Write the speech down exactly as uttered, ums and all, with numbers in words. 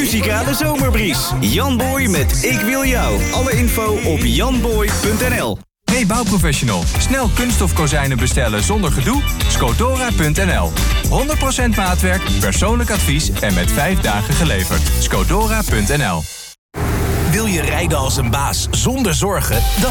muzikale zomerbries. Jan Boy met Ik Wil Jou. Alle info op janboy punt n l. Hey bouwprofessional, snel kunststof kozijnen bestellen zonder gedoe? Scodora punt n l. honderd procent maatwerk, persoonlijk advies en met vijf dagen geleverd. Scodora punt n l. Wil je rijden als een baas zonder zorgen? Dan